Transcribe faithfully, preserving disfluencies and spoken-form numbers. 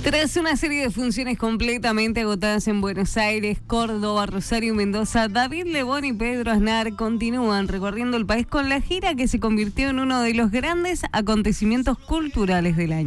Tras una serie de funciones completamente agotadas en Buenos Aires, Córdoba, Rosario y Mendoza, David Lebón y Pedro Aznar continúan recorriendo el país con la gira que se convirtió en uno de los grandes acontecimientos culturales del año.